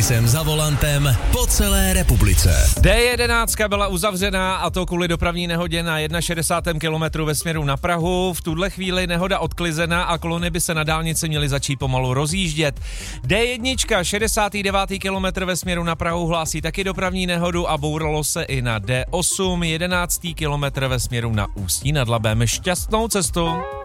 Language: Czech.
servisem za volantem po celé republice. D11 byla uzavřená, a to kvůli dopravní nehodě na 61. kilometru ve směru na Prahu. V tuhle chvíli nehoda odklizená a kolony by se na dálnici měly začít pomalu rozjíždět. D1, 69. kilometr ve směru na Prahu, hlásí taky dopravní nehodu a bouralo se i na D8, 11. kilometr ve směru na Ústí nad Labem. Šťastnou cestu.